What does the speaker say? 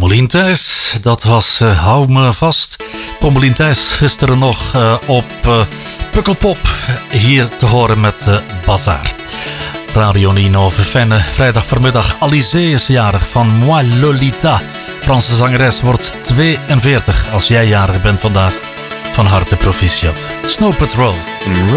Pommelien Thijs, dat was Hou me vast. Pommelien Thijs gisteren nog op Pukkelpop hier te horen met Bazaar. Radio Nino Verfenne, vrijdag vanmiddag. Alizé is jarig van Moi Lolita. Franse zangeres wordt 42. Als jij jarig bent vandaag, van harte proficiat. Snow Patrol.